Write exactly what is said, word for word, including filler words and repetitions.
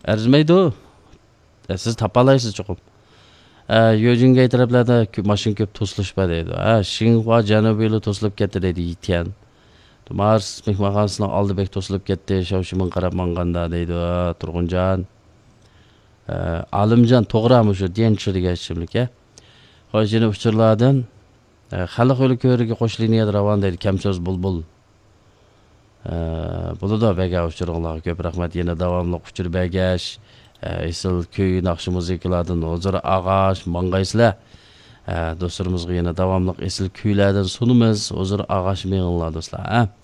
Arzmaydi o. E, siz tapalaysiz çoxum. E, Yojingay taraflarda mashina ko'p to'silishpa deydi. Ha, Xinhua janubiylab to'silib ketdi deydi Yitian. Mars mehmonxonasining oldi bek to'silib ketdi, Shovshimin qarab manganda deydi. Turg'unjon. E, Alimjon to'g'rami shu denchi degan ichimlik, a? Hozirni uchurlardan xalq o'li ko'riga qo'shiliniya ravon deydi, kamso'z bulbul. Bunu da bega uçurğunlar köp rahmet yine davamlı uçur begash, esil köy naqşı muzikalardan hozir ağaç, mang'aysizlar. Dostlarımızga yine davamlı esil kuylardan sunumuz, hozir ağaç meğinlar dostlar.